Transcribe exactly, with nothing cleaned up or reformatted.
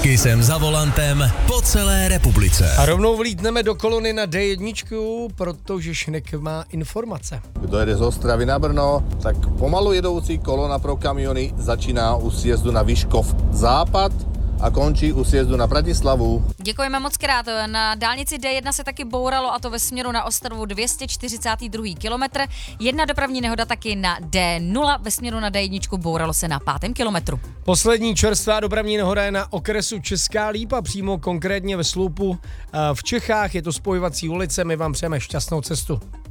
Kisem za volantem po celé republice. A rovnou vlítneme do kolony na dé jedna, protože Šnek má informace. Kdo jede z Ostravy na Brno, tak pomalu jedoucí kolona pro kamiony začíná u sjezdu na Vyškov západ a končí u sjezdu na Bratislavu. Děkujeme moc krát. Na dálnici dé jedna se taky bouralo, a to ve směru na Ostravu dvě stě čtyřicátý druhý kilometr. Jedna dopravní nehoda taky na dé nula, ve směru na dé jedna bouralo se na pátém kilometru. Poslední čerstvá dopravní nehoda je na okresu Česká Lípa, přímo konkrétně ve Sloupu v Čechách. Je to spojovací ulice, my vám přejeme šťastnou cestu.